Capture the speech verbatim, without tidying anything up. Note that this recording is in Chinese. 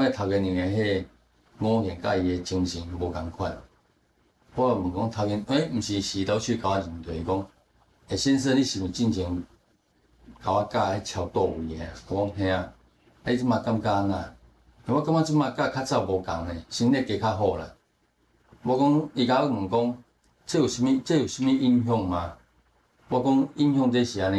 摆头家娘的迄五行甲伊的精神无共款。我问讲头家，诶，毋是洗头去甲我认罪，伊讲，诶，先生，你是毋是进前甲我教迄超倒位的？我讲嘿啊，啊，你即马感觉安那？我感觉即马甲较早无共呢，身体加较好啦。我讲，伊甲我问讲，这有啥物？这有啥物影响吗？我讲影响这是安尼。